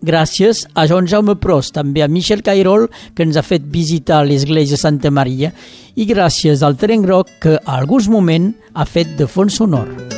gràcies a Joan Jaume Pros, també a Michel Cairol, que ens ha fet visitar l'església Santa Maria, i gràcies al Tren Groc, que a alguns moments ha fet de fons sonor.